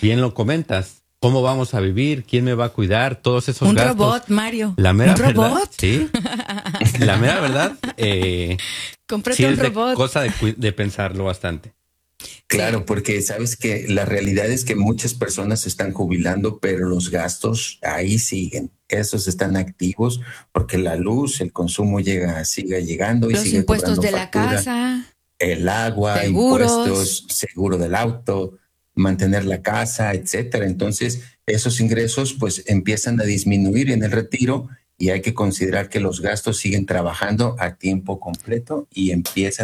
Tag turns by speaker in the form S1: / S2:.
S1: bien lo comentas. ¿Cómo vamos a vivir? ¿Quién me va a cuidar? Todos esos
S2: Un
S1: gastos.
S2: robot, Mario.
S1: La mera
S2: ¿Un
S1: verdad,
S2: robot?
S1: sí. La mera verdad,
S2: Cómprate
S1: sí
S2: un
S1: es de
S2: robot.
S1: cosa de pensarlo bastante.
S3: Claro,
S2: Sí.
S3: porque sabes que la realidad es que muchas personas se están jubilando, pero los gastos ahí siguen. Esos están activos porque la luz, el consumo sigue llegando y
S2: Los
S3: sigue
S2: impuestos
S3: cobrando
S2: de la
S3: factura.
S2: casa,
S3: El agua,
S2: seguros.
S3: impuestos, seguro del auto, mantener la casa, etcétera. Entonces, esos ingresos pues empiezan a disminuir en el retiro y hay que considerar que los gastos siguen trabajando a tiempo completo y empiezan